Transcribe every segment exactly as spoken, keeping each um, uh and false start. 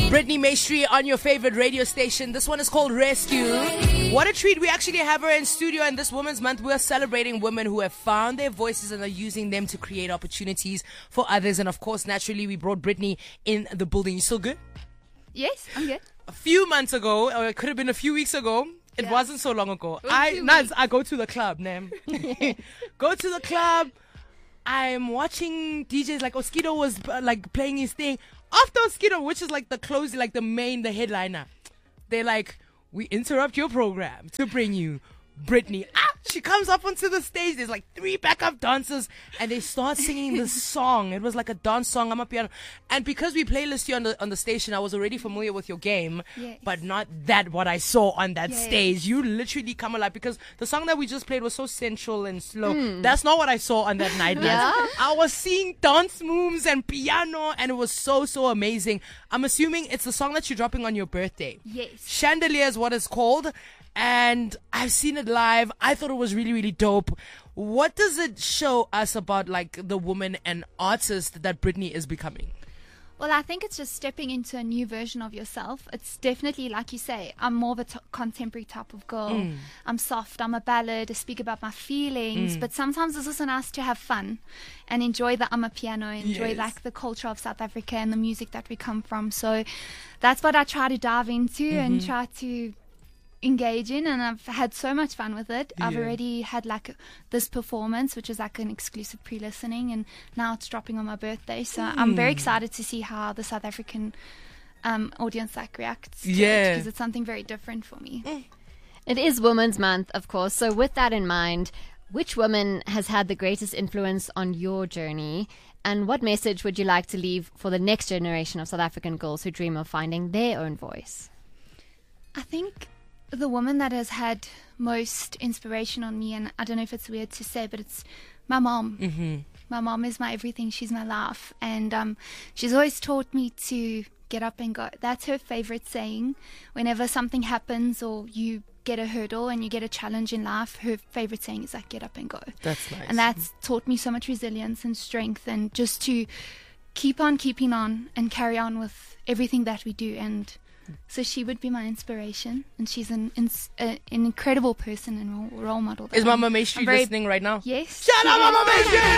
Brittany Maestri on your favorite radio station. This one is called Rescue. What a treat. We actually have her in studio, and this Women's Month we're celebrating women who have found their voices and are using them to create opportunities for others. And of course, naturally, we brought Brittany in the building. You still good? Yes, I'm good. A few months ago, or it could have been a few weeks ago, it Yeah. wasn't so long ago. I Naz, I go to the club, Nam. Go to the club. I'm watching D Js like Oskido was uh, like playing his thing. After Oskido, which is like the close, like the main, the headliner, they're like, we interrupt your program to bring you Brittany. Ah, she comes up onto the stage. There's like three backup dancers, and they start singing the song. It was like a dance song. I'm a piano, and because we playlist you on the on the station, I was already familiar with your game, Yes. but not that what I saw on that Yes. stage. You literally come alive because the song that we just played was so sensual and slow. That's not what I saw on that night. Yeah? I was seeing dance moves and piano, and it was so so amazing. I'm assuming it's the song that you're dropping on your birthday. Yes. Chandelier is what it's called, and I've seen it live. I thought it was really, really dope. What does it show us about like the woman and artist that Brittany is becoming? Well, I think it's just stepping into a new version of yourself. It's definitely, like you say, I'm more of a t- contemporary type of girl. I'm soft, I'm a ballad, I speak about my feelings, but sometimes it's also nice to have fun and enjoy the I'm a piano, enjoy Yes. like the culture of South Africa and the music that we come from. So that's what I try to dive into and try to engage in, and I've had so much fun with it. I've Yeah. already had like this performance, which is like an exclusive pre-listening, and now it's dropping on my birthday. So I'm very excited to see how the South African um, audience like reacts to Yeah. because it's something very different for me. It is Women's Month, of course. So with that in mind, which woman has had the greatest influence on your journey? And what message would you like to leave for the next generation of South African girls who dream of finding their own voice? I think the woman that has had most inspiration on me, and I don't know if it's weird to say, but it's my mom. Mm-hmm. My mom is my everything. She's my life. And um, she's always taught me to get up and go. That's her favorite saying. Whenever something happens or you get a hurdle and you get a challenge in life, her favorite saying is like, get up and go. That's nice. And that's taught me so much resilience and strength, and just to keep on keeping on and carry on with everything that we do. And so she would be my inspiration, and she's an ins- uh, an incredible person and role, role model. that Is I'm- Mama Maestri I'm very- listening right now? Yes. Shut she up, is. Mama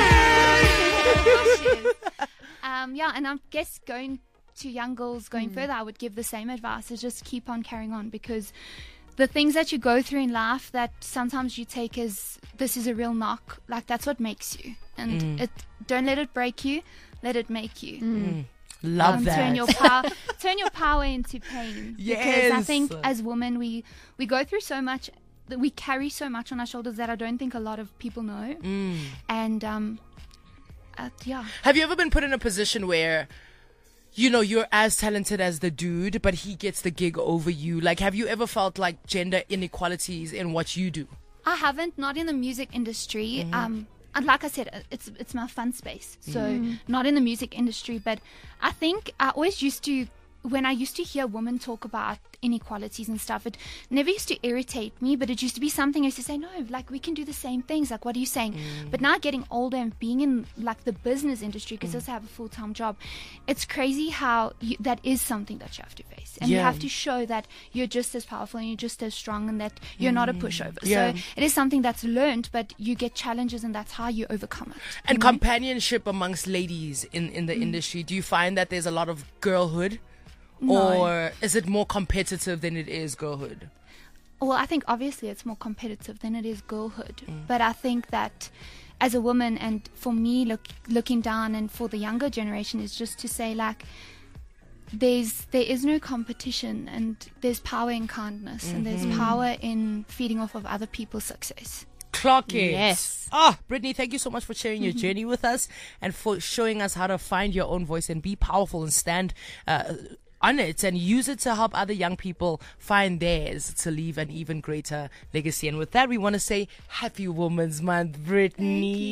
Maestri! She is. um, yeah, and I guess going to young girls going Hmm. further, I would give the same advice: is just keep on carrying on, because the things that you go through in life that sometimes you take as this is a real knock, like that's what makes you, and Hmm. it don't let it break you, let it make you. Love Um, that. turn your power turn your power into pain. Because I Yes. think as women we we go through so much, that we carry so much on our shoulders that I don't think a lot of people know. Mm. And um uh, yeah. Have you ever been put in a position where, you know, you're as talented as the dude, but he gets the gig over you? Like, have you ever felt like gender inequalities in what you do? I haven't, not in the music industry. Um and like I said, uh, it's it's my fun space. So not in the music industry, but I think I always used to, when I used to hear women talk about inequalities and stuff, it never used to irritate me, but it used to be something I used to say, no, like we can do the same things. Like, what are you saying? But now getting older and being in like the business industry, because I also have a full-time job, it's crazy how you, that is something that you have to face. And you Yeah. have to show that you're just as powerful and you're just as strong, and that you're not a pushover. Yeah. So it is something that's learned, but you get challenges, and that's how you overcome it. And you know? companionship amongst ladies in, in the industry, do you find that there's a lot of girlhood? No. Or is it more competitive than it is girlhood? Well, I think obviously it's more competitive than it is girlhood. But I think that as a woman, and for me look, looking down, and for the younger generation, is just to say like, there's there is no competition, and there's power in kindness, and there's power in feeding off of other people's success. Clock it. Yes. Ah, Brittany, thank you so much for sharing your journey with us and for showing us how to find your own voice and be powerful and stand uh, on it and use it to help other young people find theirs to leave an even greater legacy. And with that, we want to say Happy Women's Month, Brittany.